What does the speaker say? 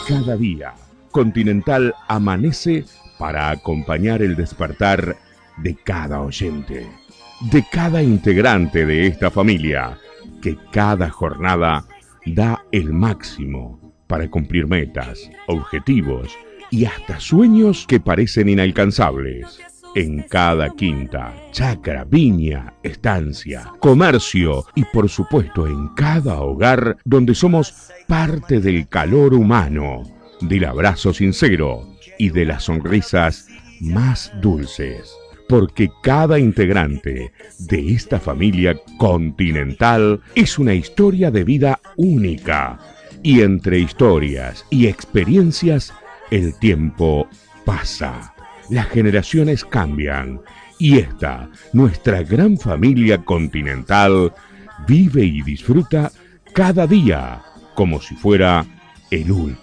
cada día. Continental amanece para acompañar el despertar de cada oyente, de cada integrante de esta familia, que cada jornada da el máximo para cumplir metas, objetivos y hasta sueños que parecen inalcanzables. En cada quinta, chacra, viña, estancia, comercio y por supuesto en cada hogar donde somos parte del calor humano, del abrazo sincero y de las sonrisas más dulces. Porque cada integrante de esta familia continental es una historia de vida única. Y entre historias y experiencias, el tiempo pasa. Las generaciones cambian y esta, nuestra gran familia continental, vive y disfruta cada día como si fuera el último.